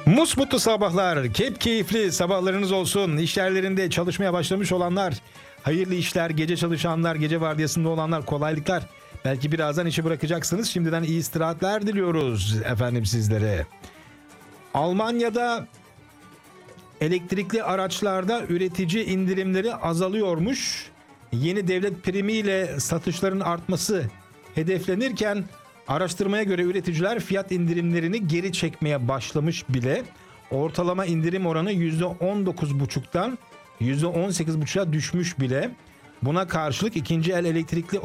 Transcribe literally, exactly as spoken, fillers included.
Musmutlu sabahlar, kep keyifli sabahlarınız olsun. İş yerlerinde çalışmaya başlamış olanlar, hayırlı işler, gece çalışanlar, gece vardiyasında olanlar, kolaylıklar. Belki birazdan işi bırakacaksınız. Şimdiden iyi istirahatler diliyoruz efendim sizlere. Almanya'da elektrikli araçlarda üretici indirimleri azalıyormuş. Yeni devlet primiyle satışların artması hedeflenirken araştırmaya göre üreticiler fiyat indirimlerini geri çekmeye başlamış bile. Ortalama indirim oranı yüzde on dokuz buçuktan yüzde on sekiz buçuğa düşmüş bile. Buna karşılık ikinci el elektrikli